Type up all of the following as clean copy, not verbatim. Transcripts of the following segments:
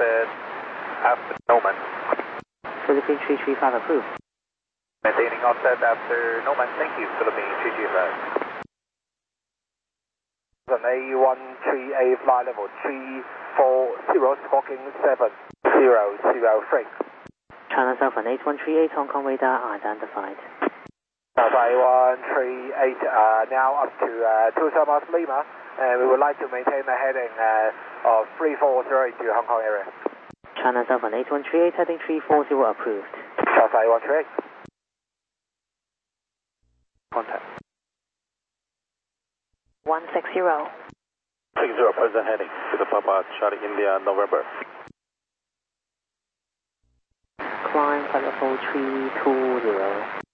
offset after Noman. Philippine 335 approved. Maintaining offset after Noman. Thank you, Philippine 335. A13A flight level 340, squawking 7003. China Southern 8138, Hong Kong radar identified. Alpha A138, now up to 27 miles Lima, and we would like to maintain the heading of 340 to Hong Kong area. China Southern 8138, heading 340 approved. Alpha A138. Contact. 160. 60, present heading to the Papa Charlie India November. Climb flight level 320.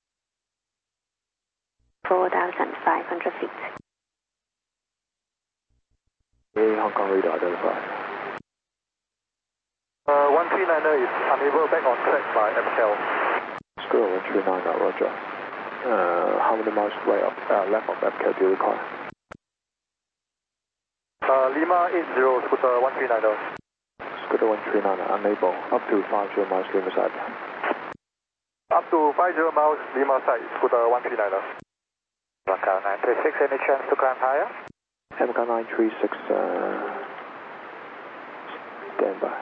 4,500 feet. Hong Kong radar identified. 139er is unable back on track by MCL. Squirrel 139, roger. How many miles right up, left of MCL do you require? Lima 80, Scooter 139er. Scooter 139, unable, up to 50 miles Lima side. Up to 50 miles Lima side, Scooter 139er. MCL 936, any chance to climb higher? MCL 936, stand by.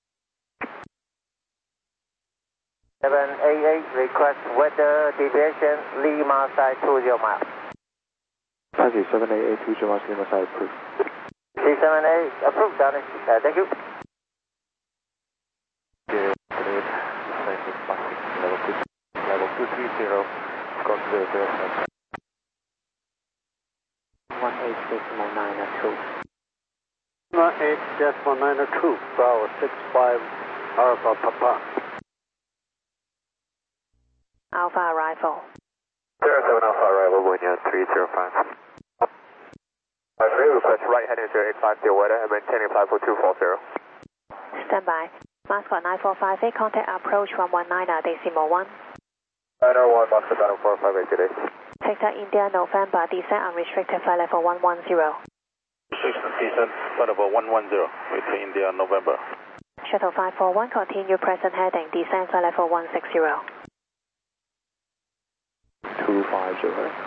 788, request weather deviation, Lima side 20 miles. Thank you, 788, 20 miles Lima side approved. C78, approved, done it. Thank you. Level 230, go to 007. 18.902. 18.902, Bravo 65, Alpha Papa. Alpha arrival. 07 Alpha arrival, Wind 305. Request right heading 0850 weather and maintaining flight for 240. Standby. Mascot 9458, contact approach 119 decimal 1. 901, Mascot 9458 today. Sector India November, descent unrestricted flight level 110. Descent flight level 110, with India November. Shuttle 541, continue present heading, descent flight level 160. 250.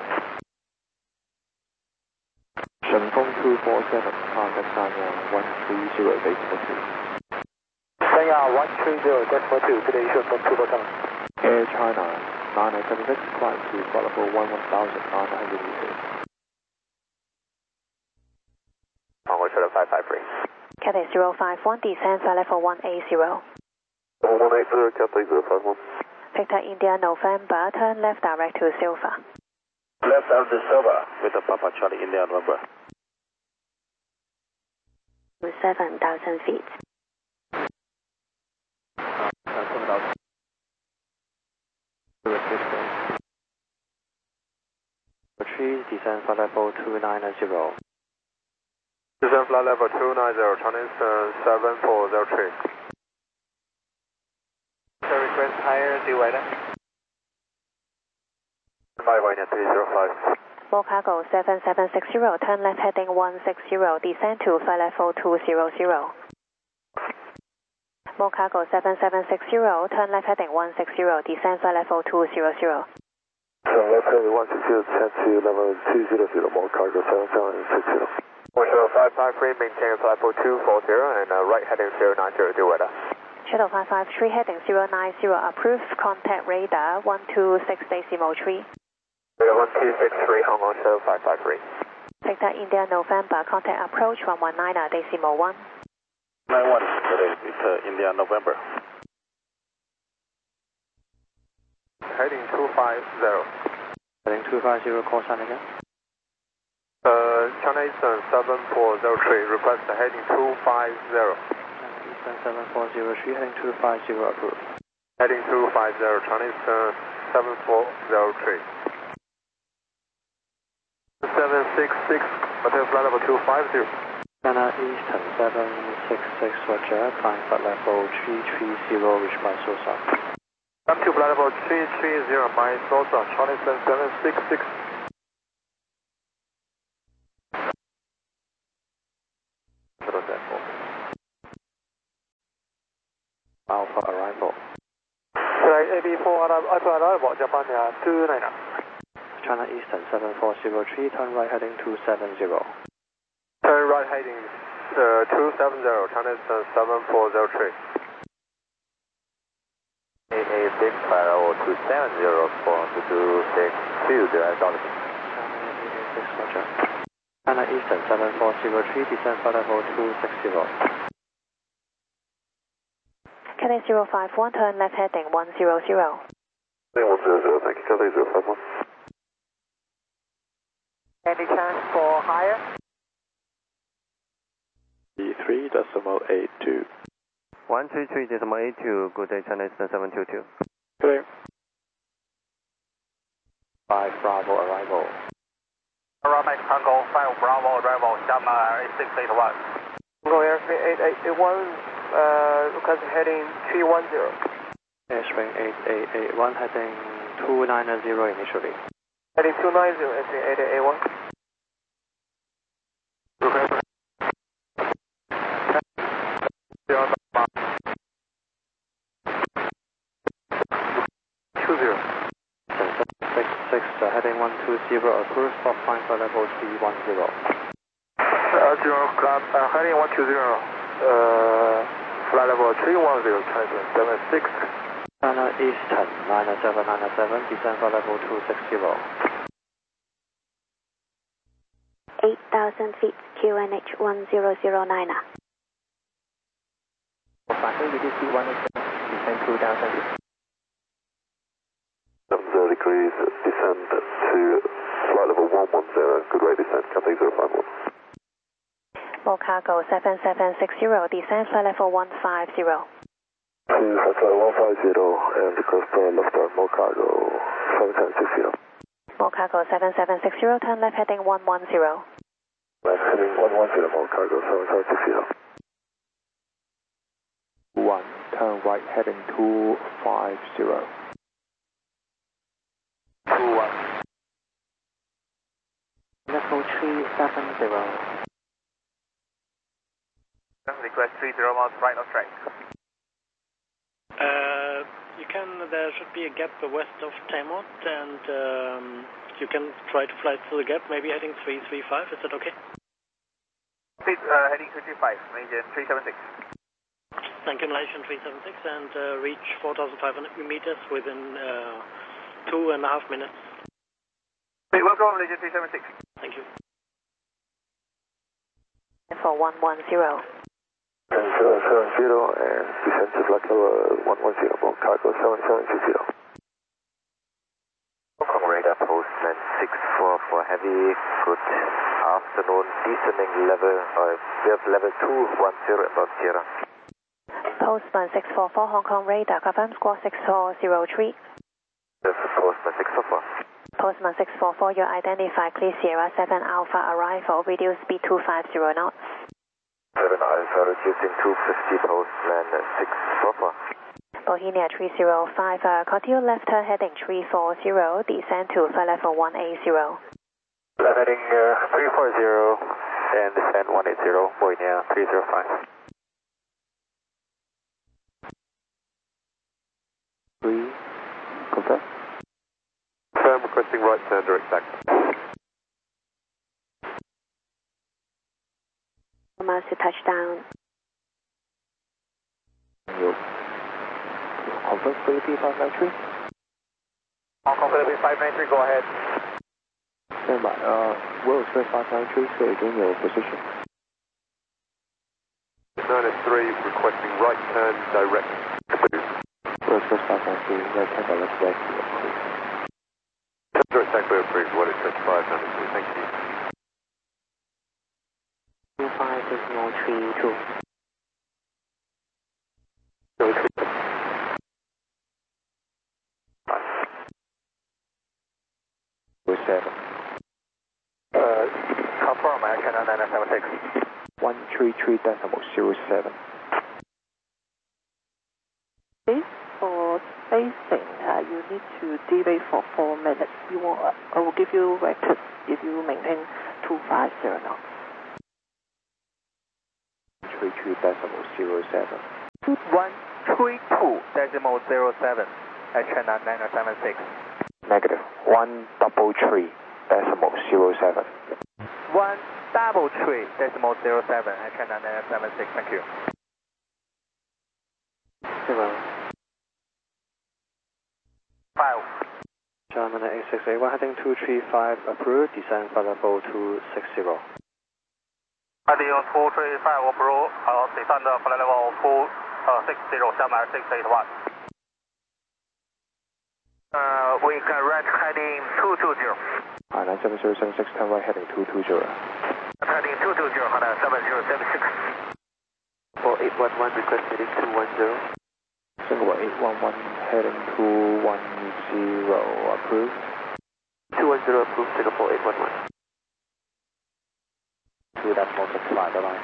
順風247, contact Sanya 130, decimal 2. Sanya 130, decimal 2, today Shunfeng 247. Air China 9976, climb to flight level 11,900 meters. Congo Shuttle 553. Cathay 051, descent flight level 180. 180, Cathay 051. Victor India November, turn left direct to Silver. Left out the Silver with the Papa Charlie India November. 7,000 feet. 7,000. Tree, descent flight level 290. Descent flight level 290, Chinese 7403. Request higher, due weather. By Wind 305. More cargo 7760, turn left heading 160, descend to flight level 200. More cargo 7760, turn left heading 160, descend flight level 200. So left heading 160, descend to level 200, more cargo 7760. Shuttle 553, maintain flight level 240 and right heading 090, due weather. Shuttle 553, heading 090, approved, contact radar 126 decimal 3. Radar 1263, Hong Kong Shuttle 553. Sector India November, contact approach 119 decimal 1. 91, it's India November. Heading 250. Heading 250, call sign again. China Eastern 7403, request heading 250. Eastern 7403, heading 250, approved. Heading 250, China Eastern 7403. 766, hotel flight level 250. China Eastern 766, roger, climb flight level 330, reach by Sosa. Come to flight level 330, my Sosa, China Eastern 766. Alpha arrival. Flight AB4 Alpha arrival, Japan 29. China Eastern 7403, turn right heading 270. Turn right heading 270, China Eastern 7403. AA Big Fire 270 for 226 direct altitude. Roger. China Eastern 7403, descend for level 260. Cathay 051, turn left heading 100. 100, thank you, Cathay 051. Any chance for higher? E3.82. 133.82, good day, China Eastern 722. Clear. 5 Bravo arrival. Romex Tango 5 Bravo arrival, Shamar 8681. Tango Airfield 8881, request heading 310. Airstream 8881, heading 290 initially. Heading 290, entering 8881. Okay. 20. 66, heading 120, approach, stop time for level 310. Heading 120, flight level 310, China 76. China Eastern 9797, descend for level 260. 8,000 feet, QNH 1009. Passing UTC 187, descend 2,000 feet. 70 degrees, descend to flight level 110, good rate descent, Cathay 051. More cargo 7760, descend flight level 150. To flight 150 and request left turn, more cargo 7760. More cargo 7760, turn left heading 110. Left heading 110, more cargo 7760. 1, turn right heading 250. 21. Level 370. Request 30 miles right of track. There should be a gap west of Tamot, and you can try to fly through the gap, maybe heading 335, is that okay? Speed heading 335, Malaysian 376. Thank you, Malaysian 376, and reach 4,500 meters within 2.5 minutes. Welcome, Malaysian 376. Thank you. For 110. 770 and descend to flight level 110, more cargo 7760. Hong Kong radar postman 64 for heavy, good afternoon, descending level, we have level 210 about Sierra. Postman 644, Hong Kong radar, confirm squawk 6403. This is postman 644. Postman 644, you identify clear Sierra 7 Alpha arrival, reduce speed 250 knots. 7 Alpha reducing 250, postman 644. Bohemia 305, continue left turn heading 340, descend to flight level 180. Left heading 340 and descend 180, Bohemia 305. 3, confirm. Confirm, requesting right turn direct back. Miles to touchdown. Confirm Philippine 593. Hong Kong Philippines 593, go ahead. Stand by. World Express 593, so again your position. 903, requesting right turn direct. World Express 593, right turn direct back to approved. Direct back to approved, World Express 593, thank you. 25.32. 7. Confirm, China 976. 133.07. For spacing, you need to delay for 4 minutes. I will give you record if you maintain 250 knots. 133.07. 132.07 at China 976. Negative. 133.07. 133.07 at China 976. Thank you. 0. 5. German 8681 heading 235 approved, descend flight level 260. Heading 235 approved, descend flight level 260, Shanghai 681. We can right heading 220. 97076, turn right heading 220. Heading 220, 7076. For 811, request heading 210. Singapore 811 heading 210 approved. 210 approved, Singapore 811. 2.6 fly, bye-bye.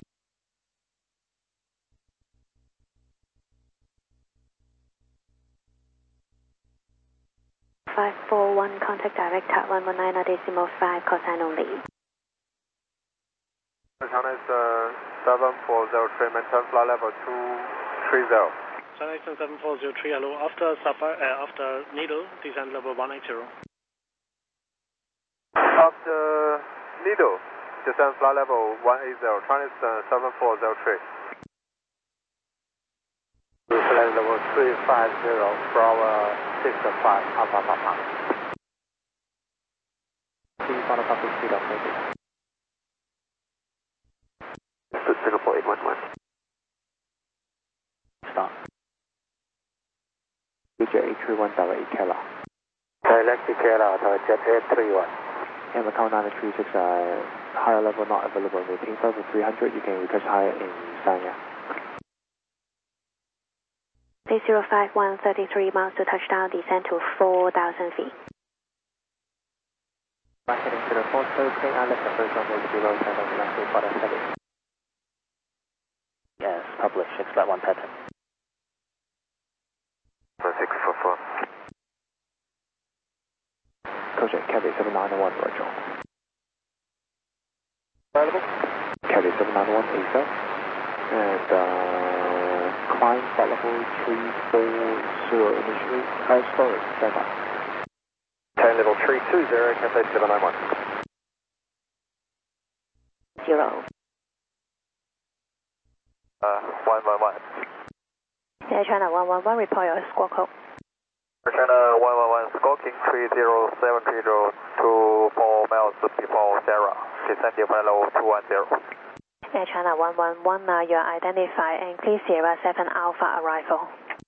contact direct at 119.5, cosine only. China is 7403, maintain flight level 230. China Eastern 7403, hello. After Needle, descend level 180. After Needle, descend flight level 180, China Eastern 7403. Flight level 350, Bravo 65, Alpha Papa. Please follow up with speed of maybe. Singapore 811. Stop. DJ 831 8 Kela. Select Kela, Jet 831. And Macau 936, higher level not available. Maintain level 300, you can request higher in Sanya. 305-133 miles to touchdown, descend to 4,000 feet. Back heading to the 4th clean, I left the first runway 0, 10 on the left, for the 7. Yes, published, expect 1 pattern. 644. Kojak, Caddy 791, Roger. Available? Caddy 791, ASO. And, climb flight level 340 initially. Sorry, stand by. 10 level 320, Cathay 791. 0. 111. Air China 111, report your squawk code. China 111, squawking 30730 to 4 miles before Sarah. Descend flight level 210. Air China 111, you are identified and please Sierra 7 Alpha arrival.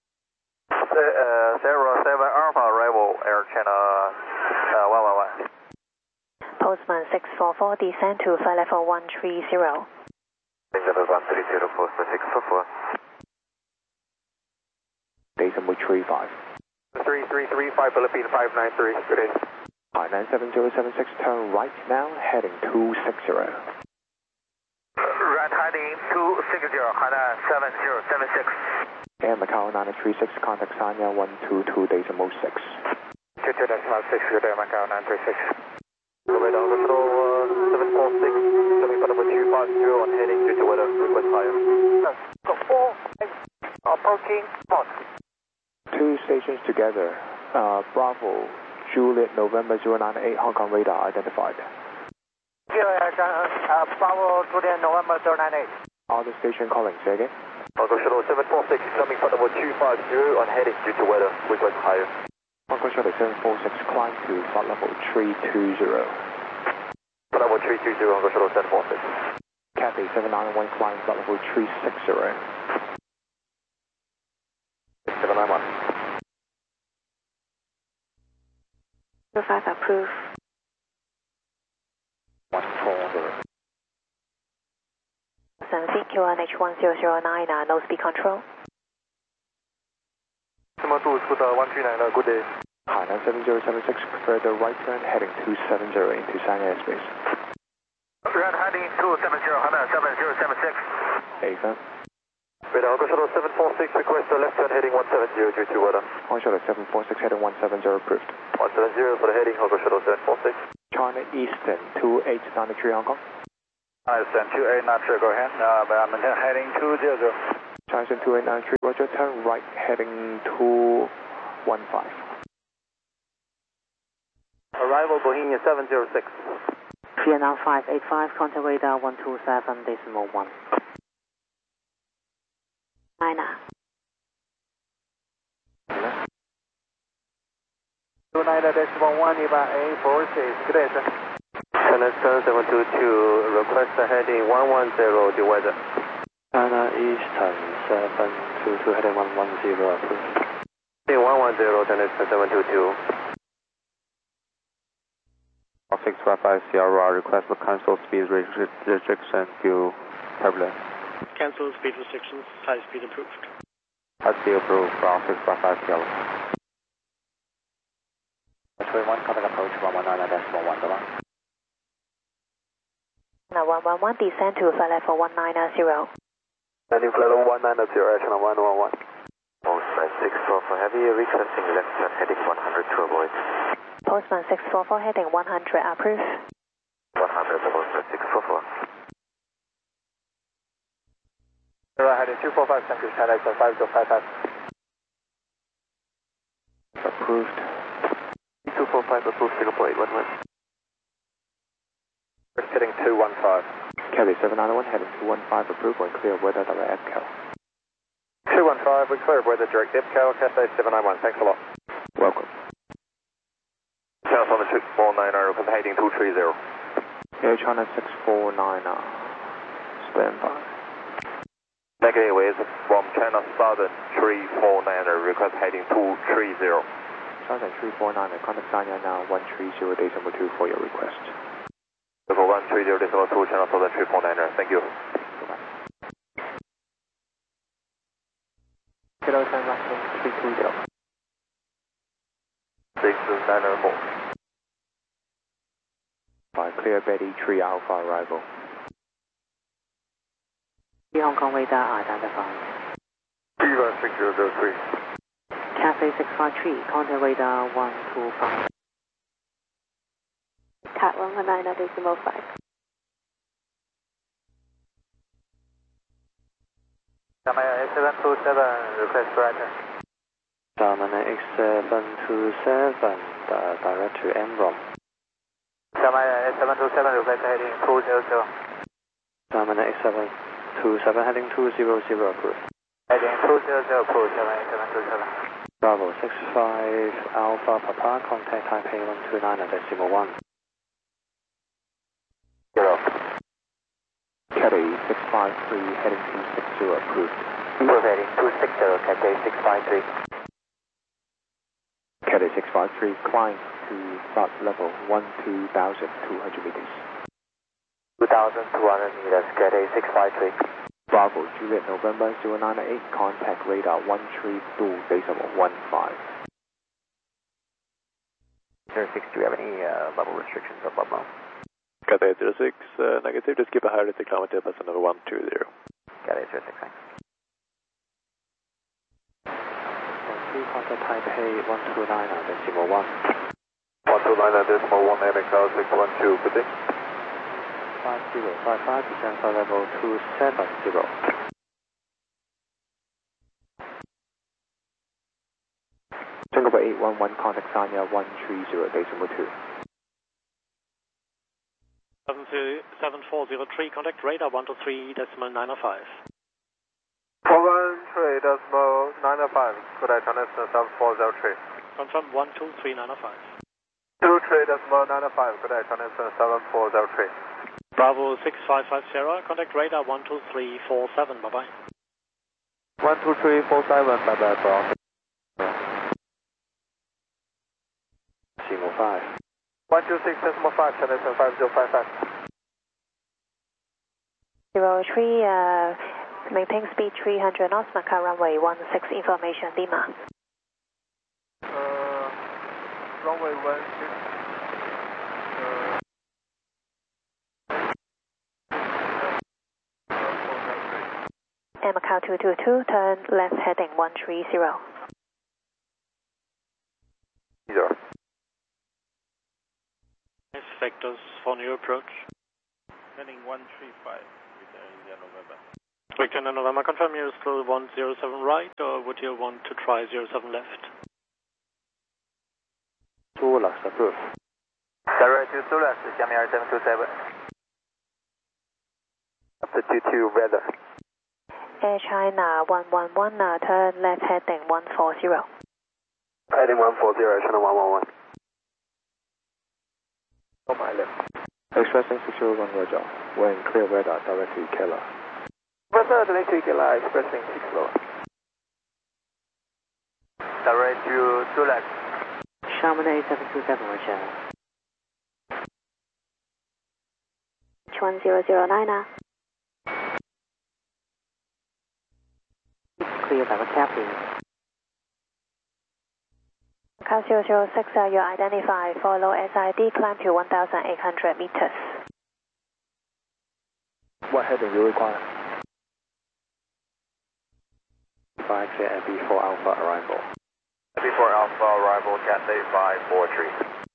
Sierra 7 Alpha arrival, Air China 111. Postman 644, descend to flight level 130. Level 130, Postman 644. Decimal 35. 3335, Philippine 593, good day. 97076, turn right now, heading 260. Right heading 260, Hana 7076. Air Macau 936, contact Sanya 122.6. 22.6, good day, Macau 936. Radar control 746, coming for number 250 on heading due to weather, request higher. Go 4, approaching spot. 2 stations together. Bravo, Juliet, November 098, Hong Kong radar identified. Bravo, Juliet, November 098. Other station calling, say again. Hong Kong Shuttle 746, coming for number 250 on heading due to weather, request higher. Hong Kong Shuttle 746, climb to flight level 320. Flight level 320, Hong Kong Shuttle 746. Cathay 791, climb flight level 360. 791. 05 approved. 140. 70 QNH1009, no speed control. Sima 2 Scooter 139, good day. Hi, 97076, further right turn, heading 270 into Sanya airspace. Right heading 270, Hana 7076. Affirm. Radar, Hong Kong Shuttle 746, request a left turn heading 170 due to weather. Hong Kong Shuttle 746, heading 170 approved. 170 for the heading, Hong Kong Shuttle 746. China Eastern 2893 Hong Kong. I send 2893, go ahead. I'm heading 200. Johnson 2893, Roger, turn right heading 215. Arrival Bohemia 706. Vietnam 585, contact radar 127.1. Niner. 29.1 nearby A46, good day, sir. China 7722, request heading 110, the weather. China Eastern 722 heading 110, approved. Heading 110, China 722. 655 Sierra, request for cancel speed restriction due turbulence. Cancel speed restrictions, high speed approved. High speed approved, ground 655 Sierra. 21, contact approach 119.1, bye-bye. Now 111, descend to flight level 190. Landing flight level 190, China 111. Postman 64 for heavy, requesting left turn heading 100 to avoid. Postman 644 heading 100, approved. 100, Postman 644. Right heading 245, thank you, China 5055. Approved. 245, approved, Singapore 811. Heading 215. Kelly 791, heading 215, approved, we're clear weather direct EPCO. 215, we're clear weather direct EPCO, Cathay 791, thanks a lot. Welcome. China 649, heading 230. Air China 649, stand by. Negative waves from China Southern 349, request heading 230. Southern 349, contact Sanya now 130.2 for your request. Level 130.2, China Southern 349, thank you. Kilo 10 Russell 320. 6904. By clear Betty 3 Alpha arrival. Hong Kong radar identified. Viva 6003. Cathay 653, contact radar 125. Cat 119.5. Samaya 8727, request correction. Samana X727, direct to MROM. Samaya 8727, request heading 200. Samana X727, heading 200, approved. Heading 200, approved, Samaya 8727. Bravo 65 Alpha Papa, contact Taipei 129.1. 0. Cathay 653, heading 260, approved. Approved, heading 260, Cathay 653. Cathay 653, climb to start level 12,200 meters. 2,200 meters, Cathay 653. Bravo, Juliet, November 098, contact radar 132.15. 06, do you have any level restrictions above now? Cathay 06, negative, just keep a higher kilometer, bus number 120. Cathay 06, thanks. 3, contact Taipei 129.1. 129.1, landing cloud 612, good day. 5055, descend flight level 270. Singapore 811, contact Sanya 130.2. 7403, contact radar 123.905. 113.905, good day, China 7403. Confirm 123.905. 23.905, good day, China 7403. Bravo 655 Sierra, contact radar 12347, bye-bye. 12347, bye-bye, Bravo. Simo 5. 126.5, China 5055. 03, maintain speed 300 knots, Macau runway 16, information, Lima. Runway 16. And Macau 222, turn left heading 130. 0. Nice vectors for new approach. Heading 135, with India November. Victor November, confirm you still want 07 right, or would you want to try 07 left? Sulux approved. Direct to Sulux, Xiamen Air 727. After 22 weather. Air China 111, turn left heading 140. Heading 140, Air China 111. On my left. Expressing 601 Roger. We're in clear weather, direct to Keller. Weather, direct to Keller, expressing 60. Direct to Sulux. Xiamen A727, Roger. H1009 now. Clear direct tapping. Car 006, you identify, follow SID, climb to 1,800 meters. What heading do you require? 5 clear B4 Alpha arrival. B4 Alpha arrival, Cathay 543.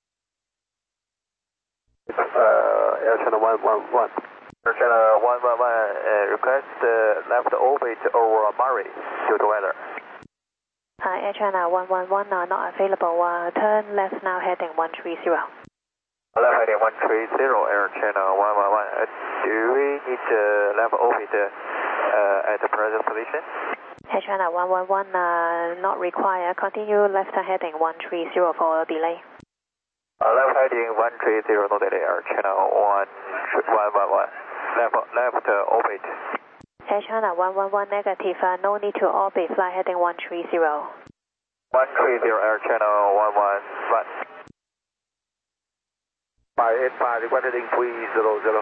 Air China 111. Air China 111, request left orbit over Murray due to weather. Air China 111 not available, turn left now heading 130. Left heading 130, Air China 111. Do we need left orbit at the present position? Air China 111 not required, continue left heading 130 for delay. Left heading 130, no delay, Air China 111. Left orbit. Air China 111 negative, no need to orbit, fly heading 130. 130, Air China 111. 585, request heading 300.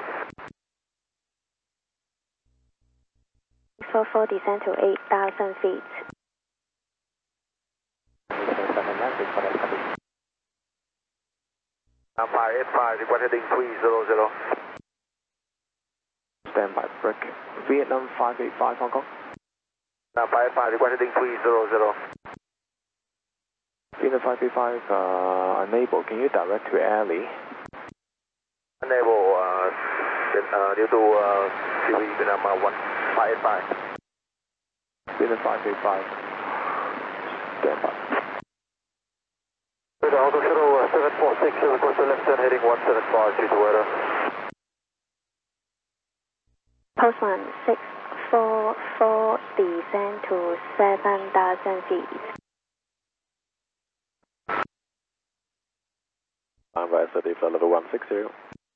44 descend to 8,000 feet. 585, request heading 300. Stand by break. Vietnam 585 Hong Kong. 585, request heading 300. Vietnam 585 unable. Can you direct to Alley? Unable, due to CV Vietnam 1585. Vietnam 585. Stand by. Auto Shuttle 746, request to left turn heading 175 due to weather. Postman 644 descend to 7,000 feet. I'm by SID for level 160.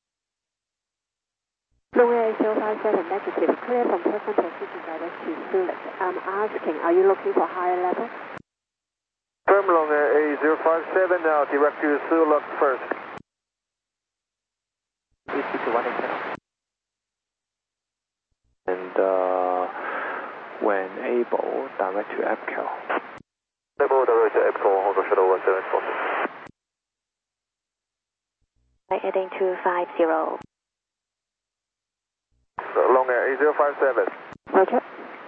Long 057 negative, clear from present position direct to Sulux. I'm asking, are you looking for higher level? Firm long A057 now, direct to Sulux first. EC to 180. And when able, direct to EPCO. Able, direct to EPCO, Auto Shuttle 746. Heading 250. Long A057. Roger.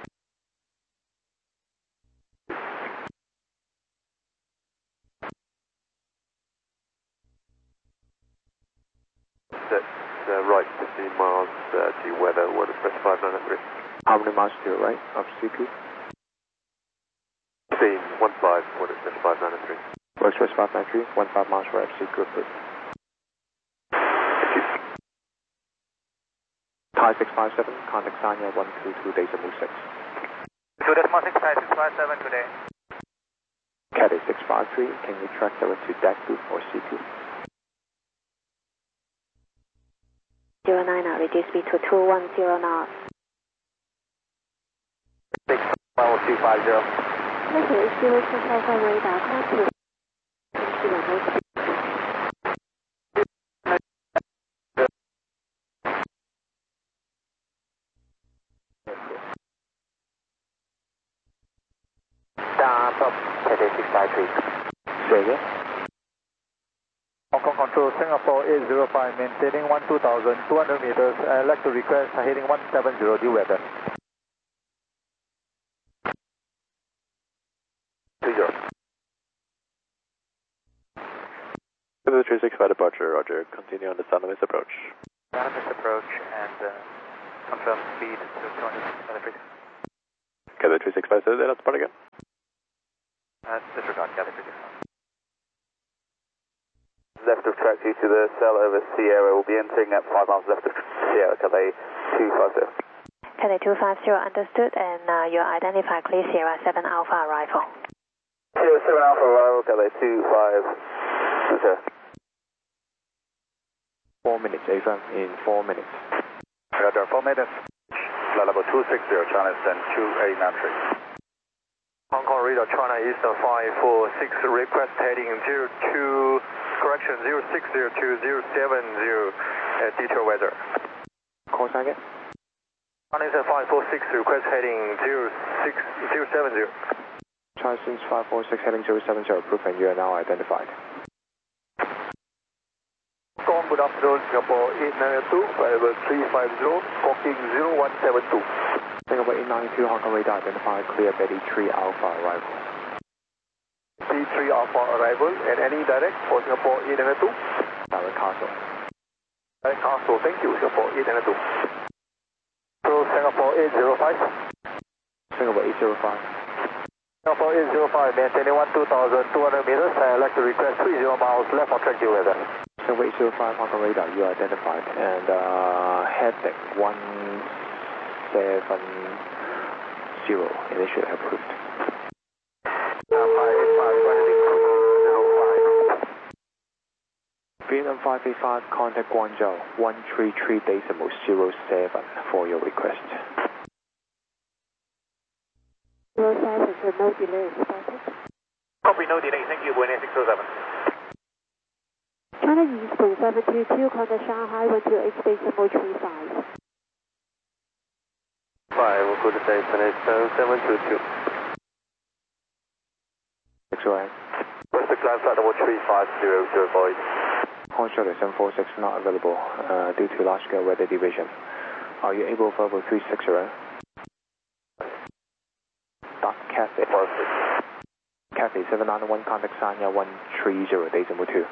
That's right, 15 miles to weather, what is specified 903. How many miles to your right of CP? 15, 15, what is specified 903. Works for 593, 15 miles for FC Group. Thai 657, contact Sanya 122 decimal 6. 2.6, Thai 657 today. Cathay 653, can you track direct to deck booth or CP? 09 now, reduce speed to 210 knots. 65250. Negative 0255 radar, climb to 0 Cathay 653. Say again? Hong Kong Control, Singapore 805, maintaining 12,200 meters. I'd like to request heading 170 due weather. 36 for departure, Roger. Continue on the San Luis approach. San Luis approach and confirm speed to 200, Galley 3. Galley 365, let's depart again. Disregard, Galley 365. Left of track due to the cell over Sierra will be entering at 5 miles left of Sierra, Galley 250. Galley 250 understood, and you identify clear Sierra 7 Alpha arrival. Sierra 7 Alpha arrival, Galley 25. Okay. 4 minutes, AFM, in 4 minutes. Radar 4 minutes. Level 260, China Eastern 289. Hong Kong radar China Eastern 546, request heading 02, correction 0602-070, detail weather. Call sign again. China Eastern 546, request heading 070. China Eastern 546 heading 070, approved, and you are now identified. Good afternoon, Singapore 892, level 350, squawking 0172. Singapore 892, Hong Kong radar identified, clear Betty 3 Alpha arrival. B3 Alpha arrival, and any direct for Singapore 892? Direct Castle. Direct Castle, thank you, Singapore 892. So Singapore 805? Singapore 805. Singapore 805, maintaining 12,200 meters, I'd like to request 30 miles left on track due weather. Singapore 805, Hong Kong radar, you are identified, and heading 170, initially approved. 585, contact Guangzhou 133.07 for your request. 07, no delay expected. Copy, no delay, thank you, Buenos 607. China Eastern 722, contact Shanghai 128.35. 5, good day, China Eastern 722. 608. What's the climb flight number 350 to avoid? Australia 746 not available due to large scale weather division. Are you able for over 360? Cathay. Cathay 791, contact Sanya 130.2.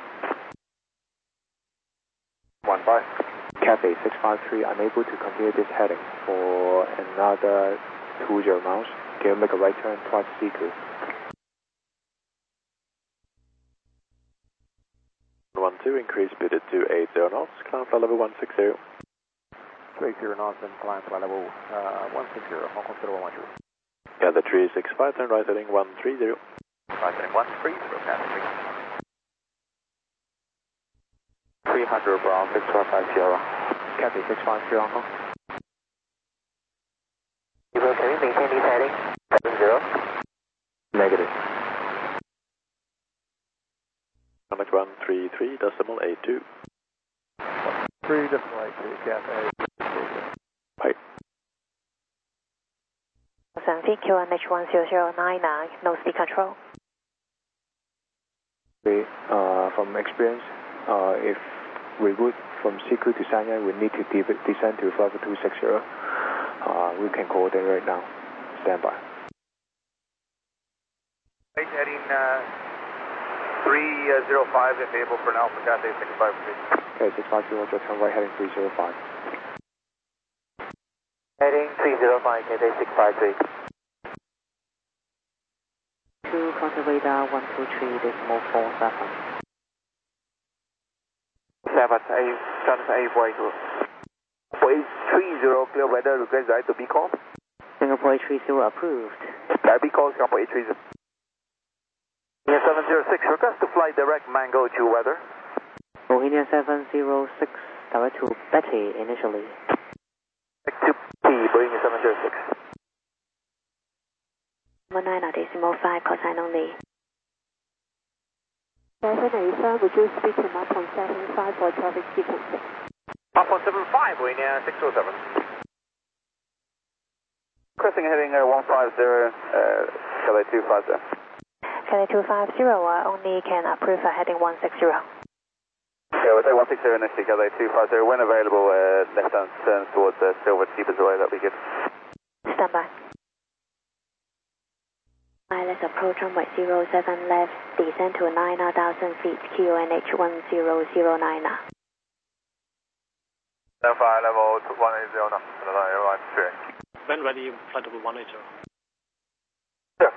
15. Cathay 653, unable to continue this heading for another 20 miles. Can you make a right turn towards Siku? 12, increase speed to 80 knots, climb flight level 160. 80 knots and climb flight level 160, Hong Kong 0112. Gather 365, turn right heading 130. Right heading 130, Cathay 300 Brown 6150. Cathay 653 Hong Kong. Can we maintain this heading? 70. Negative. Contact 133.82. 3.82, Cathay. Bye. Mozambique QNH 1009, no speed control. From experience, if we would from Siku to Sanya, we need to descend to level 260. We can coordinate right now. Stand by. Right heading 305, available for now for Cathay 653. Okay, 653, Roger, turn right heading 305. Heading 305, Cathay 653. 2, contact radar 123.47. 7, China 842. 830, clear weather, request direct to Beacon. Singapore 830 approved. Direct Beacon, Singapore 830. 706, request to fly direct Mango to weather. Bohemia 706, direct to Betty initially. Direct to P, Bohemia 706. 19.5, call sign only. 787, would you speak to map on 75 for traffic sequencing? Map on 75, Bohemia 607. Requesting heading 150, Cathay 250. Cathay 250 only can approve a heading 160. Yeah, we'll take 160 initially, Cathay 250. When available, left hand turns towards Silver Keepers Away, that'll be good. Stand by. Let's approach runway 07 left, descend to 9,000 feet, QNH 1009. Stand by level 180 now. Everyone straight. When ready, flight level 180. Sure.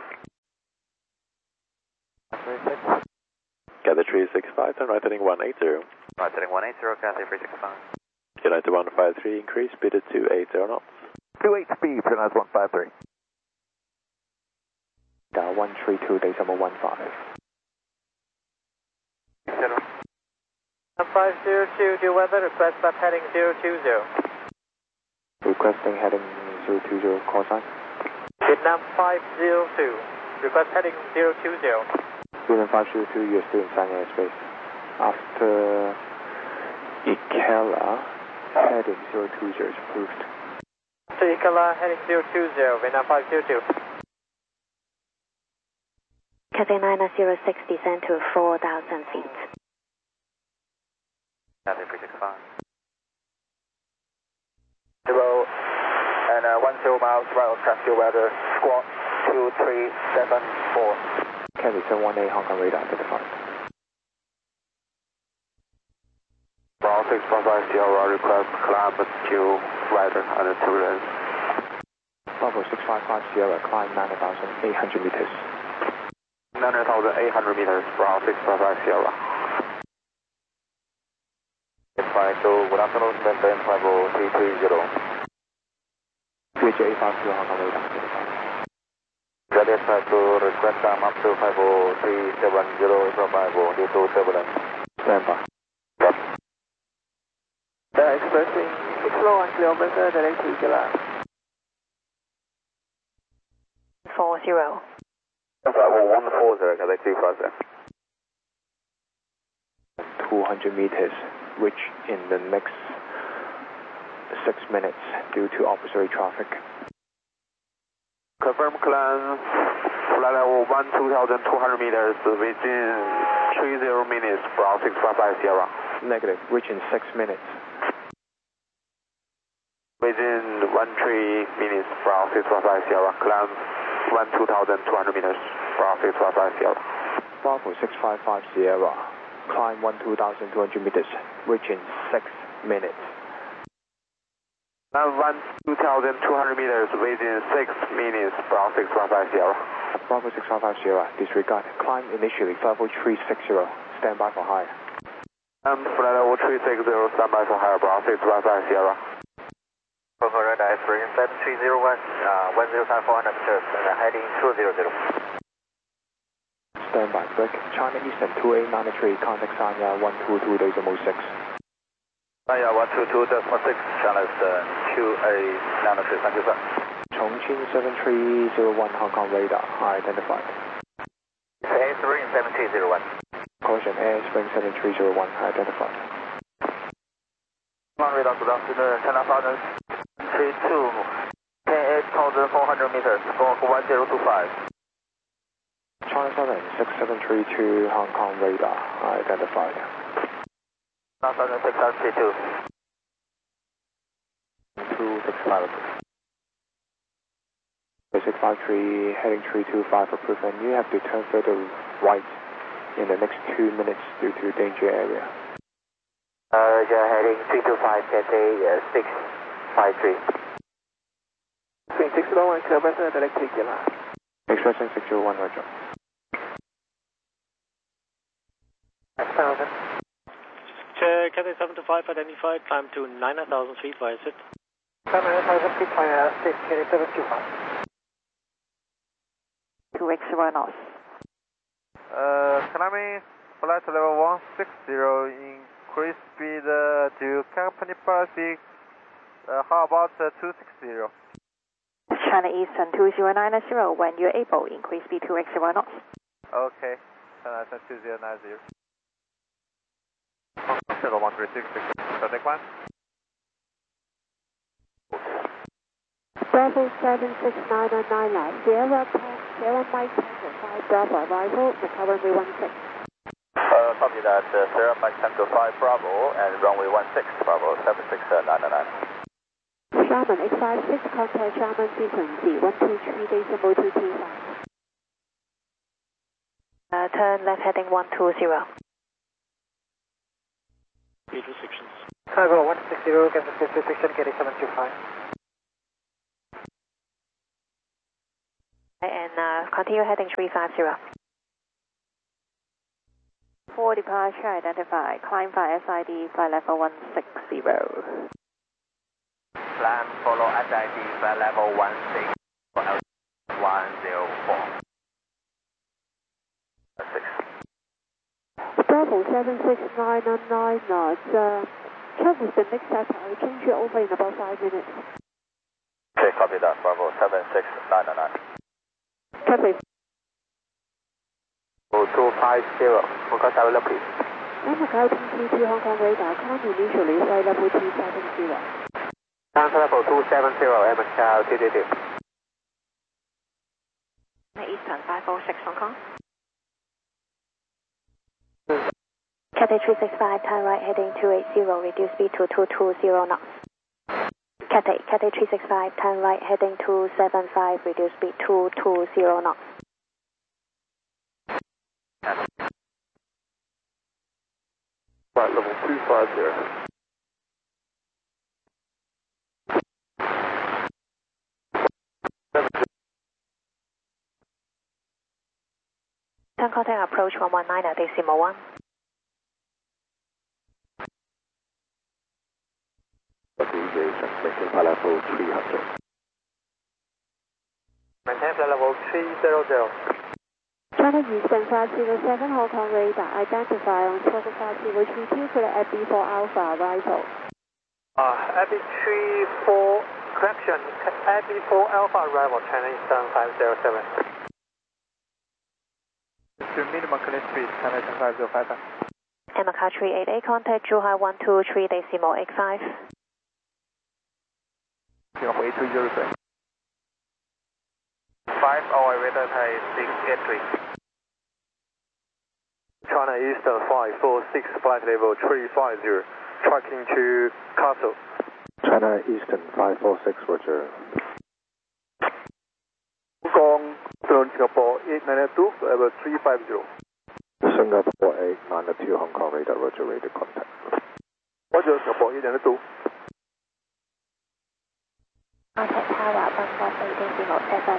Cathay 365, turn right heading 180. Right heading 180, Cathay 365. United 153, increase speed to 280 knots. 28 speed, United 153. 132.15. 502, due weather, request left heading 020. Requesting heading 020, call sign. Vietnam 502, request heading 020. Vietnam 502, you're still in Sanya airspace. After Ikela, heading 020 is approved. So Ikela heading 020, Vietnam 502. Cathay 906, descend to 4,000 feet. Cathay 365. 0 and 10 miles right of track, due weather, squawk 2374. Cathay 718, Hong Kong radar identified. Bravo 655 Sierra, request climb to rider under turbulence. Bravo 655 Sierra, climb 9,800 meters. 9,800 meters, Bravo 655 Sierra. Good afternoon, Center 50330. VJ 852 Hong Kong radar identified. Ready to request time up to 50370 from 50 due to turbulence. Stand by. Expressing slow and clear vessel direct to Ikela. 40. 140, Cathay 250. 200 meters, which in the next 6 minutes due to opposite traffic. Confirm climb, flight level 12,200 meters within 30 minutes, Bravo 655 Sierra. Negative, which in 6 minutes. Within 13 minutes, Bravo 655 Sierra. Climb 12,200 meters, Bravo 655 Sierra. Bravo 655 Sierra, climb 12,200 meters, which in 6 minutes. Climb 12,200 meters within 6 minutes, Bravo 655 Sierra. Bravo 655 Sierra, disregard. Climb initially, level 360, stand by for higher. Flight level 360, stand by for higher, Bravo 655 Sierra. Bravo radar is bringing 7301, 10 time 400 meters, and heading 200. Stand by, break. China Eastern 2893, contact Sanya 122.06. Sanya 122.6, China Eastern 2893, thank you sir. Chongqing 7301, Hong Kong radar, identified. Spring 7301. Caution, Air Spring 7301, identified. Radar, good afternoon, China Southern 32, 10,400 meters, squawk 1025. China Southern 6732, Hong Kong radar, identified. China Southern 632. 265 approved. 653, heading 325 approved, and you have to turn further right in the next 2 minutes due to danger area. Heading 325, Cathay 653. Swing 601, clear vessel direct to Ikela. Expressing 601, roger. 6,000. Cathay 725 identified, climb to 9,000 feet via SIT. 9,000 feet via SIT, Cathay 725. 2x1 knots. Climbing flight level 160, increase speed to company policy. How about 260? China Eastern 2090, when you're able, increase speed to x1 knots. Okay, China Eastern 2090. 136, contact 1. Bravo 76999, Sierra Sierra Mike Tango 5 Bravo arrival, recover runway 16. Copy that, Sierra Mike Tango 5 Bravo and runway 16, Bravo 76999. Sherman 856, contact Sherman frequency 123.225. Turn left heading 120. Speed restrictions. Cargo 160, cancel section, KD 725. And continue heading 350. For departure, identify. Climb via SID, flight level 160. Climb follow SID, flight level 16, 104. 6. Bravo 76999 knots. Check with the next sector. I'll change you over in about 5 minutes. Okay, copy that. Bravo 76999. Copy. 250, focus tower please. Macau TC2 Hong Kong radar, climb initially, flight level 270. Cancel level 270, Macau TTT. Eastern 546 Hong Kong. Cathay 365, turn right heading 280, reduce speed to 220 knots. Cathay 365, turn right heading 275, reduce speed 220 knots. Flight level 250. Turn contact approach 119 at decimal 1. Maintain flight level 300. Maintain flight level 300. China Eastern 507 Hong Kong radar, identify on 12502 for the FB4 Alpha arrival. FB34, correction, FB4 Alpha arrival, China Eastern 507. To minimum clear speed, China Eastern 505. And Macau 388, contact Zhuhai 123 decimal 85. 回to Europe. 5 hour weather Thai 683. China Eastern 546, flight level 350, tracking to Castle. China Eastern 546, Roger. Hong Kong, Singapore 892, level 350. Singapore 892 Hong Kong radar, Roger, radar contact. Roger, Singapore 892. Contact tower 148 decimal 7.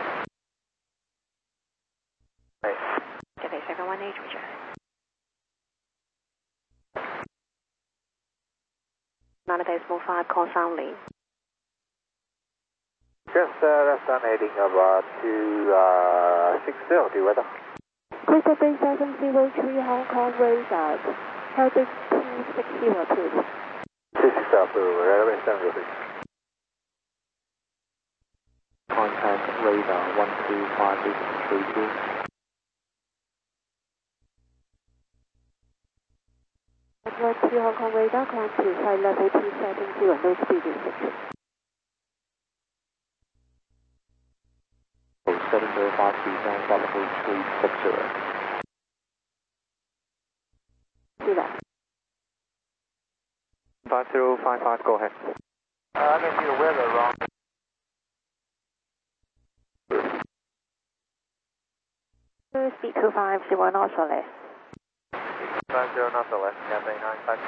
Cathay 718, Roger. Decimal 5, call sound lead. Just left on heading about 260, the weather. Crystal Bay 703 Hong Kong radar, heading 260 please. 260, railway 703. Contact radar 125832. 112 Hong Kong radar, climb to flight level 270, no speed restriction. 705 descend, flight level 360. See that. 5055, go ahead. I can see the weather wrong. Speed 250 knots or less. 50 knots or less, Cathay 952.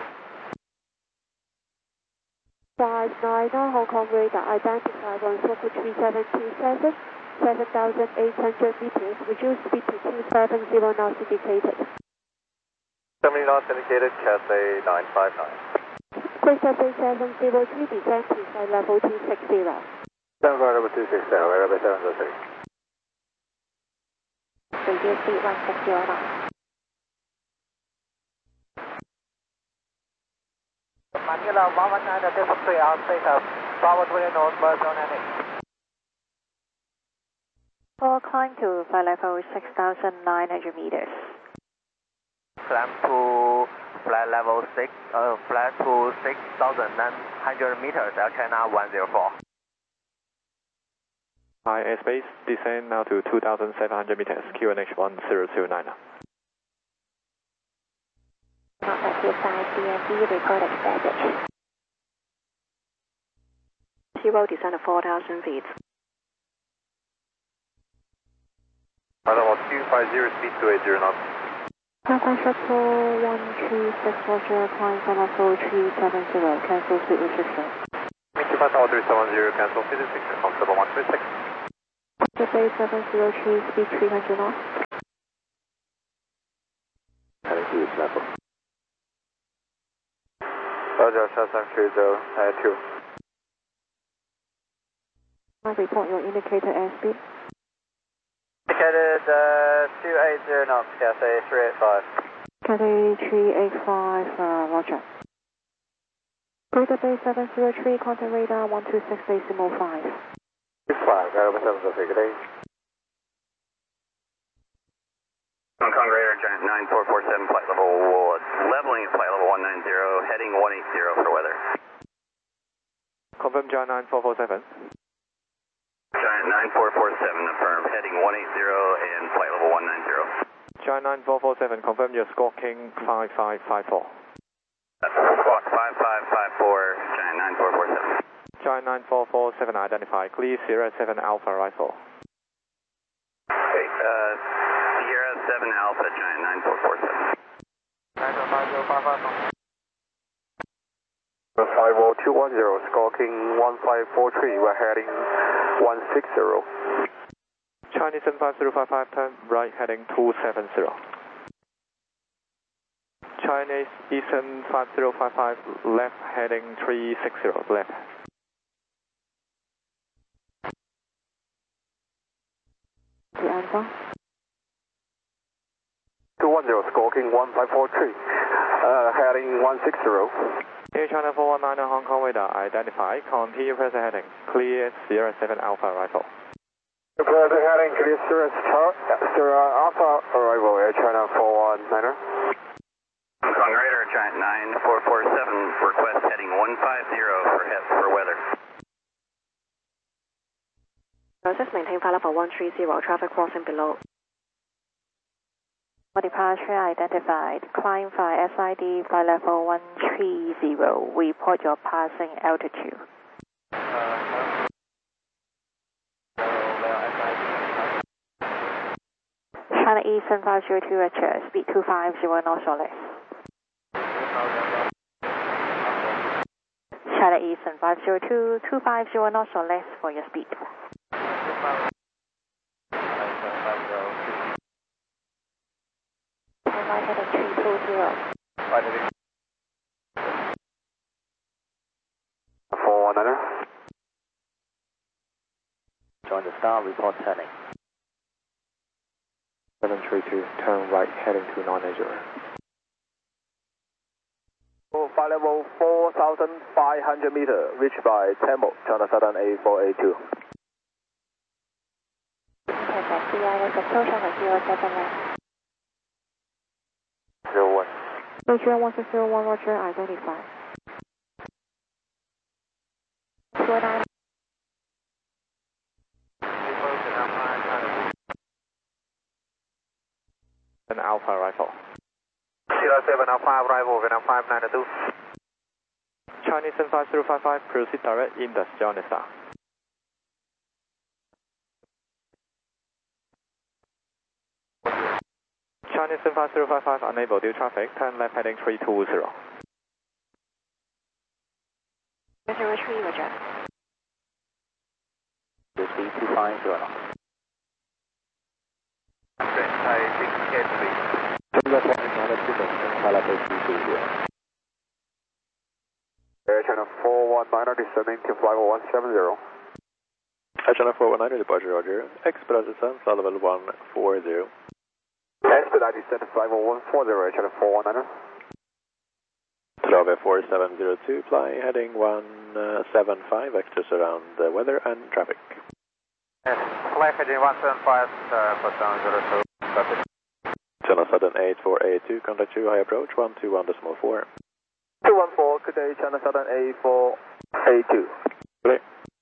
599 Hong Kong radar, identified on circle 3727, 7,800 meters, reduce speed to 270 knots indicated. 70 knots indicated, Cathay 959. Crystal Bay 703, descend to flight level 260. 7 260, railway 703. Reduce speed 160 knots. Manila 119 at Delta 3, outside of Bravo 20 northbound zone heading. For climb to flight level 6,900 meters. Climb to flight level 6,900 meters, Air China 104. Hi, airspace, descend now to 2,700 meters, QNH 1029. Not at your side, DND, report established. Zero, descend to 4,000 feet. Level 250, speed 280 knots. Alpha Shuttle 136 Roger, climb 74370, cancel speed restriction. Thank you, 5370, cancel speed restriction from 7136. Quarter Bay 703, speed 300 knots. Heading to its level. Roger, Shasam Cruiser, 2. I report your indicator airspeed. Indicated 280 knots, Cathay 385. Cathay 385, Roger. Quarter Bay 703, contact radar 126.5. 5, Aero 703, good day. Hong Kong Radar, Giant 9447, flight level, leveling at flight level 190, heading 180 for weather. Confirm Giant 9447. Giant 9447, affirm, heading 180 and flight level 190. Giant 9447, confirm your Squawk King 5554. Squawk 5554, Giant 9447. Giant 9447 identified, clear Sierra 7 Alpha Rifle. Okay, Sierra 7 Alpha, Giant 9447. 50210, Squawking 1543, we're heading 160. Chinese 75055, turn right heading 270. Chinese Eastern 5055, left heading 360, left. The Alpha. 210, Squawking 1543, heading 160. Air China 419 Hong Kong radar identified, continue present heading, clear Sierra 7 Alpha Rifle. Present heading, clear Sierra Alpha arrival, Air China 419. Hong Kong Radar, Giant 9447, request heading 150 for weather. Just maintain flight level 130, traffic crossing below. For departure identified, climb by SID flight level 130, report your passing altitude. China Eastern 502 Roger, speed 250 knots or less. China Eastern 502, 250 knots or less for your speed. Right heading 320. 419. Join the star, report turning. 732, turn right heading to 980. Flight level 4,500 meter, reached by Temple, China Southern A482. Perfect, CIS approach on 07 left. 01. Roger 1601, Roger, identify. 29. An Alpha Rifle. Sierra 7 Alpha arrival, Vietnam 592. Chinese 5055, proceed direct Indus, join the star. Chinese 5055, unable due traffic, turn left heading 320. 03, Roger. Speed 250 knots. Air China 419 descending to flight level 170. Air China 419, departure Roger. Expedite descent, flight level 140. Expedite descent to flight level 140, Air China 419. Trave 4702, flying heading 175, vectors around the weather and traffic. Yes, flight heading 175, for 702. China Southern 8482, contact you, high approach 121.4. 214, good day, China Southern A482. Great.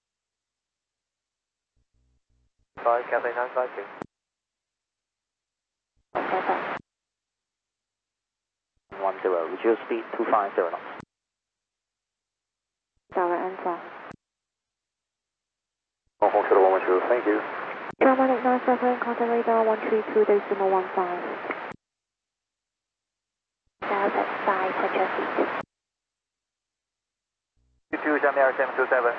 Sorry, Cathay 952. Okay, 10, reduce speed 250 knots. Tower answer. Hong Kong to the 112, thank you. German 897, contact radar 132.15. South at 5, touch your feet. 22 Xiamen Air 727.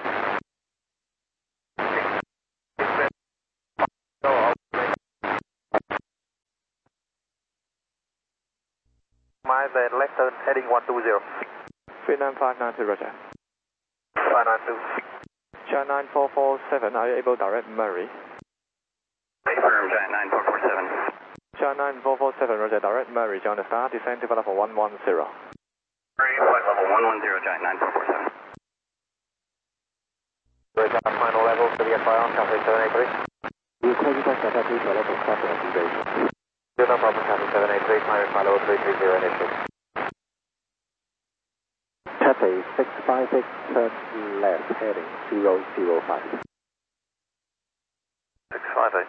My bad, left turn heading 120. 39592, roger. 592. China 9447, are you able to direct Murray? Confirm, Giant 9447. China 9447, roger, direct Murray, John the Star, descend to level 110. Flight level 110, Giant 9447. Roger, final level for the FIR, Cathay 783. Request contact Cathay 3 to level 7 activation. No problem, Cathay 783, climb flight level 330 initial. Cathay 656, turn left, heading 005. 658.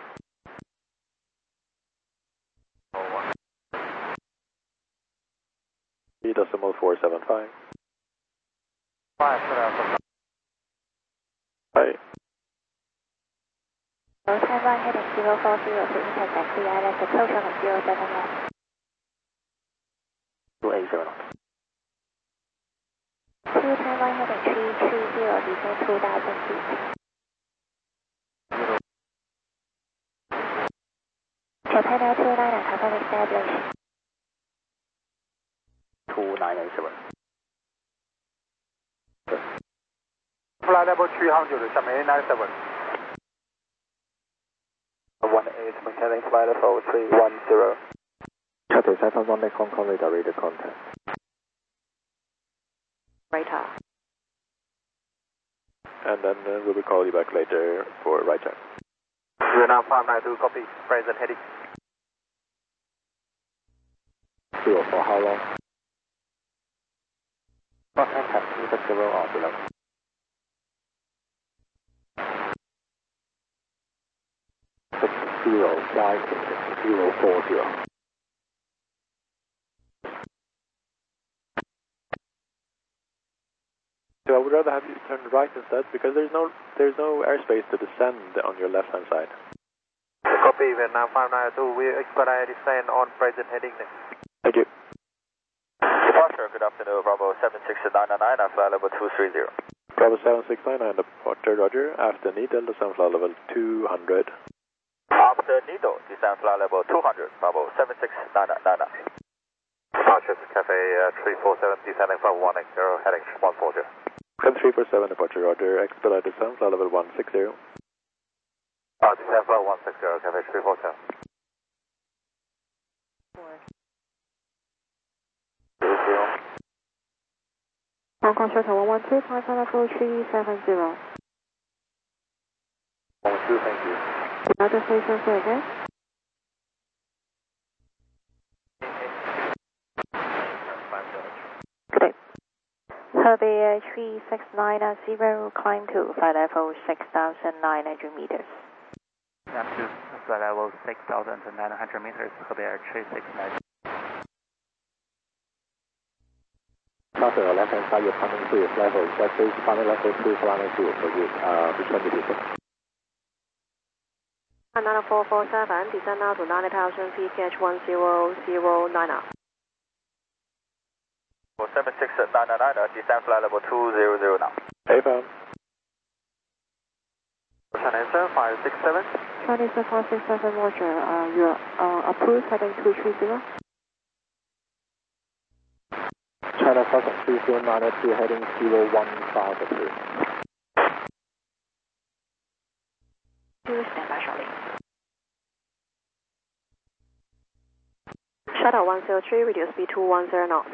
decimal 475. 5 for Alpha. Hi. Turn right heading 040 to intersect the island approach on 071. 280. 2 turn right heading 330, descend 2,000 feet. Japan Air 29, confirm established. 2987. Flight level 300, Xiamen 97. 18, maintaining flight level 310. Cathay 711, next Hong Kong radar contact. Radar. And then we will call you back later for right turn. Vietnam 592, copy. Present heading. For how long? Contact either 0 or below. Flight 040. So I would rather have you turn right instead because there's no airspace to descend on your left hand side. Copy, Vietnam 592, we expedite descent on present heading. Thank you. Departure, good afternoon, Bravo 76999, flight level 230. Bravo 769 departure, roger. After Needle, descend flight level 200. After Needle, descend flight level 200, Bravo 76999. Departure Cathay 347, descending flight 180, heading 140. 347 departure, roger. Expedite descend flight level 160. Descend flight 160, Cathay 347. Hong Kong Shuttle 112, climb flight level 370. 12, thank you. United Station, say again. Good day. Herbie 3690, climb to flight level 6,900 meters. Up to flight level 6,900 meters, Hebei Air 369. After your left hand side, you're coming to your level, that is final level 2 flying to for you, return to people. 9447, descend now to 90,000 feet, catch 1009 up. 76999, descend flight level 200 now. AFM. China 567. Chinese 567, roger. You're approved, heading 230. China Falcon 3092, heading 015. Stand by shortly. Shuttle 103, reduce speed to 10 knots.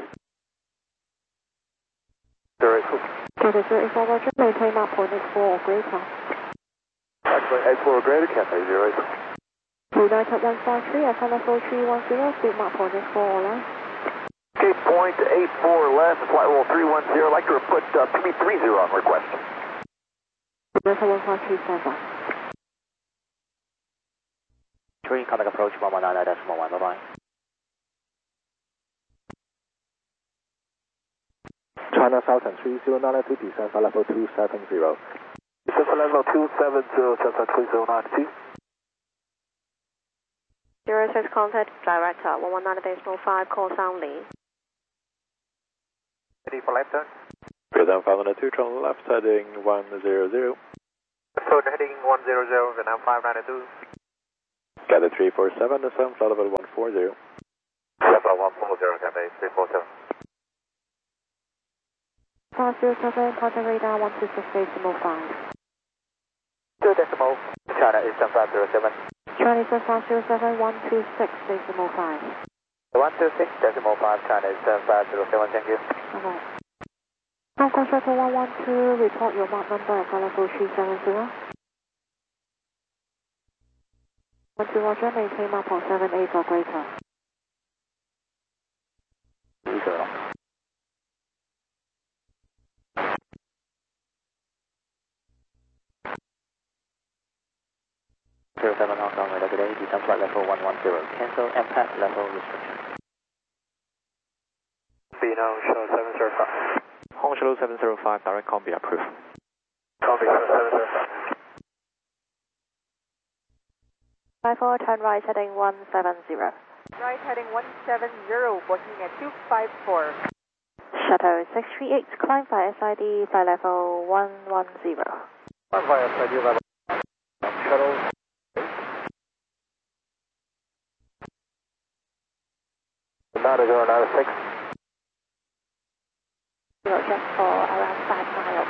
Very cool. Cathay 34, roger. Maintain map point X4 or greater. Actually, X4 or greater, Cathay 08. United 153, FM level 310, speed map point X4 or less. Okay, point 84 left, flight level 310. I'd like to put PB30 on request. United 1537. 3, contact approach 119.1, bye-bye. China Southern 3092, descend flight level 270. Descend flight level 270, China 3092. 06 contact director 119.5, call sound Lee. Ready for left turn. Vietnam 592, turn left heading 100. Turn heading 100, Vietnam 592. Gather 347, descend flight level 140. Level 140, Cathay 347. 507, contact radar 126.5. 2 decimal. China Eastern 507. Chinese 507, 126.5. 126.5, China Eastern 507, thank you. Alright. Hong Kong Shuttle 112, report your mark number at flight level 370. 12 Roger, maintain mark on 78 or greater. 07 Hong Kong, radar today, descend flight level 110, cancel impact level restriction. Be now show 705. Hong Shuttle 705, direct combi approved. Copy, show 705. 54, turn right heading 170. Right heading 170, booking at 254. Shuttle 638, climb by SID, flight level 110. Climb by SID level. Shuttle. Nada 096. Just for around 5 miles.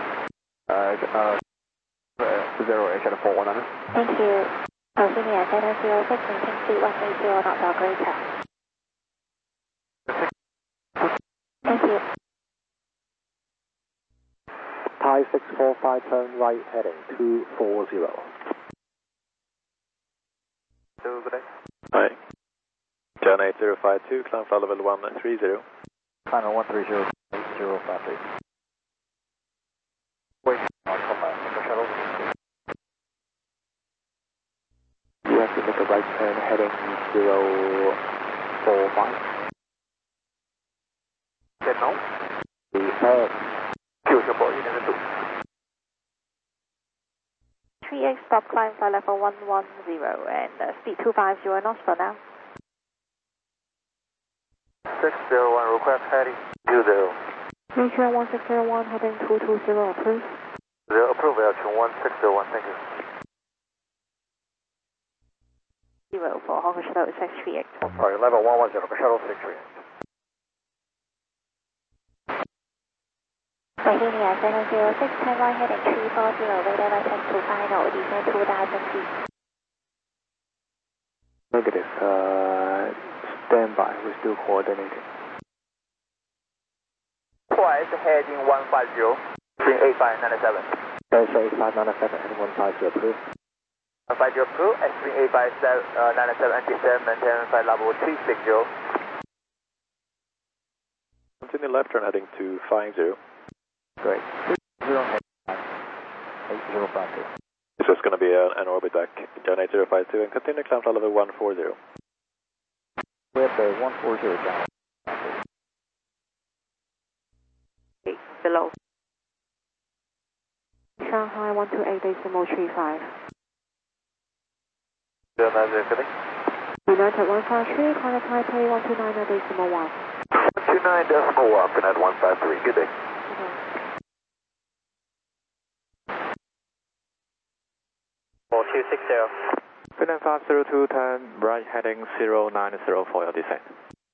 0 Shuttle 4100. Thank you. Oceania Center 06, maintain speed 180 knots or greater. Thank you. Thai 645, turn right heading 240. Good day. Hi. China 8052, climb flight level 130. Climb 130, 8053. Wait, I'll come back. Shuttle. You have to make a right turn heading 045. Get now? 就是不好意思， 3X stop climb flight level 110 and speed 250 knots for now. 601 request heading 20. Nature 1601, heading 220, approved. 0 approve action 1601, thank you. 0 for Hong Kong Shuttle 638. Sorry, level 110, shuttle 638. Bohemia Center 06, turn right heading 340, radar right turn to final, descend 2,000 feet. Negative. Stand by. We're still coordinating. Twice heading 150. Spring 8597. Spring 8597 and 150 approved. 150 approved and Spring 8597 and descend maintain flight level 360. Continue left turn heading 250. Great. 8052. This is going to be an orbit back, China 8052, and continue climb flight level 140. We have the 140 down. Below. Shanghai 128.35. United 153, contact Taipei 129.1. 129.1, Connect 153, good day. Oh, 260. Vietnam 502, turn right heading 090 for your descent.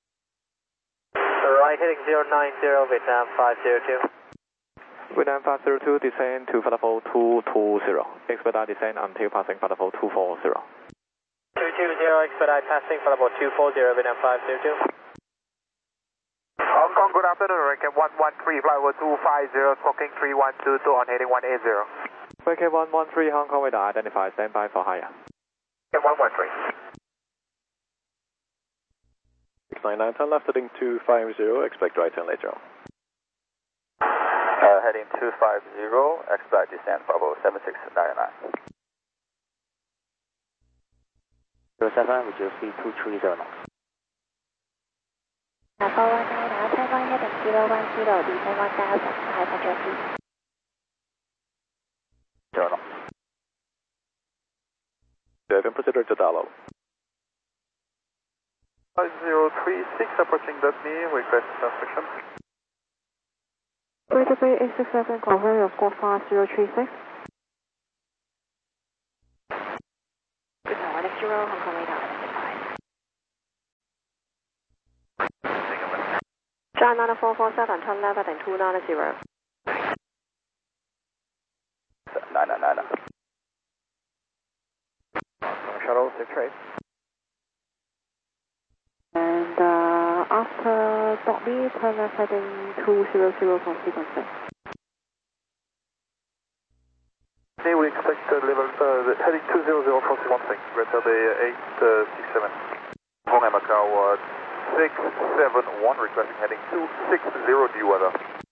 Right heading 090, Vietnam 502. Vietnam 502, descend to flight level 220. Expedite descent until passing flight level 240. 220, expedite passing flight level 240, Vietnam 502. Hong Kong, good afternoon, Rankin 113, flight level 250, smoking 3122 on heading 180. Rankin 113, Hong Kong radar identified, stand by for higher. 113. 699, turn left heading 250, expect right turn later on. Heading 250, expedite descent level 7699. 07, reduce speed 230 knots. 419, now turn right heading 010, descend 1,500 feet. 0 knots. Devon, proceed to Dallow. 5036, approaching .me, request transmission. 867, confirm your score 5036. One zero, Hong Kong radar identified. John 9447, turn left heading 290. 999. Shuttle 6-8. And after Dogby, turn left heading 200 for sequencing. Okay, we expect level heading 200 for sequencing. Greater Bay 867. Hong Kong Macau 671, requesting heading 260 due weather.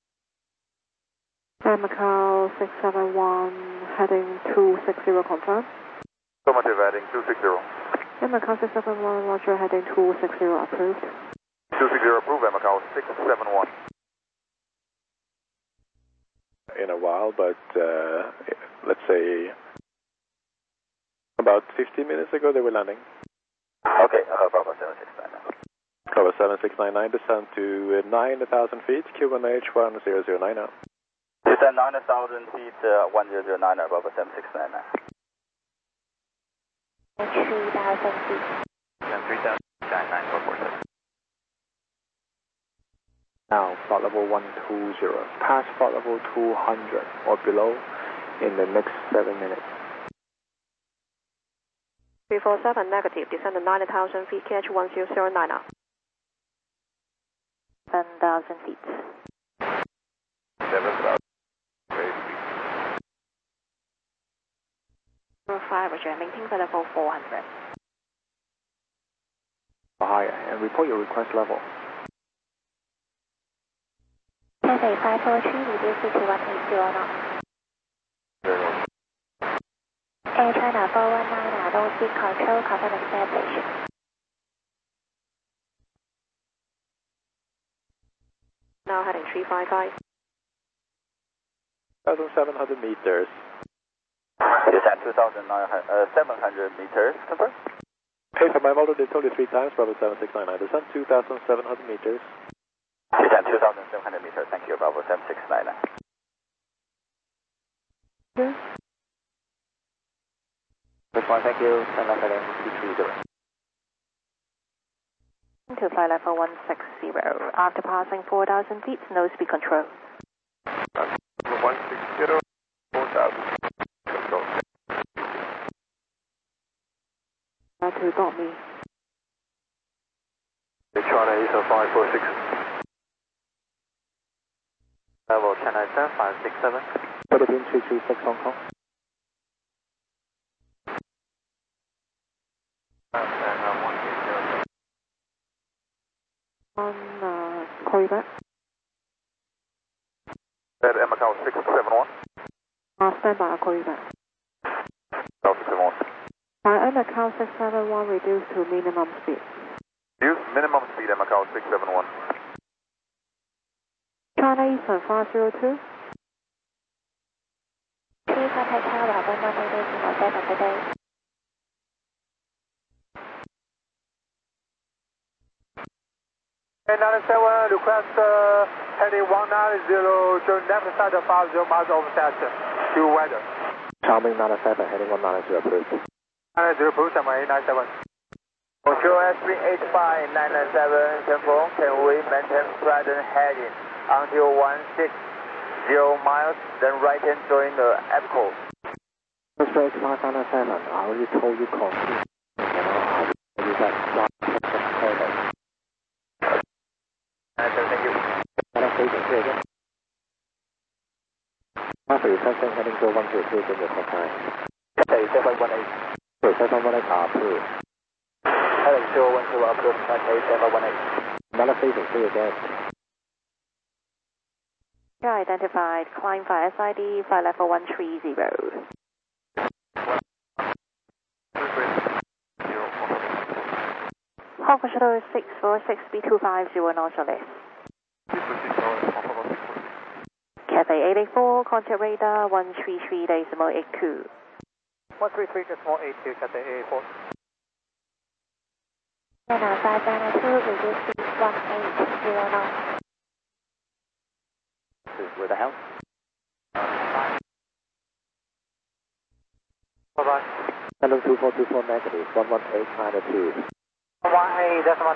Air Macau 671, heading 260 confirm. Affirmative, heading 260. Air Macau 671, Roger, heading 260 approved. 260 approved, Air Macau 671. In a while, but let's say about 15 minutes ago they were landing. Okay, Bravo 7699. Bravo 7699, descend to 9,000 feet, Q1H 1009 now. Descend 9,000 feet, 1009, Bravo 7699. 3,000 feet. Descend 3,000, 9447. Now, flight level 120. Pass flight level 200 or below in the next 7 minutes. 347, negative. Descend 9,000 feet, KH 1009 now. 10,000 feet. 7,000. 05, Roger, maintain the level 400. Higher, and report your request level. Cathay 543, reduce it to 180 knots. Air China 419, don't speak control, confirm established. Now heading 355. 1,700 meters. Descend 2,700 meters, confirm. Hey, for my already told you 3 times, Bravo 7699, descend 2,700 meters. Descend 2,700 meters, thank you, Bravo 7699. That's fine, thank you. Turn left heading 230. To flight level 160. After passing 4,000 feet, no speed control. 160, 4,000. Control. To Dogby. China ISO 546. Level China ISO 567. Philippine 336 Hong Kong. Call you back. Air Macau 671. Stand by, I'll call you back. 671. Air Macau 671, reduce to minimum speed. Use minimum speed Air Macau 671. China Eastern 502. Please contact Tower 1188 today. Air 97, request heading 190, turn left side of 50 miles offset. Due weather. Charming 97, heading 190 approved. 90 approved, Shanghai 97. Control S385 997, confirm, can we maintain present heading until 160 miles, then right hand join the EPCO. X-ray 597, I already told you complete. You got flight level. Thank you. After requesting heading 4122 in your contact. Cathay 718. 718 approved. Heading 010 approved, Cathay 718. Another facing, see you again. Identified, climb via SID, flight level 130. Hong Kong Shuttle 646 B250 Nautilus. Cathay 884, contact radar 133.82. 133.82, Cathay 884. China 592, reduce speed 180 knots. is with the helm. Bye-bye. Hello 2424 negative, 118 minus 2. 118.1.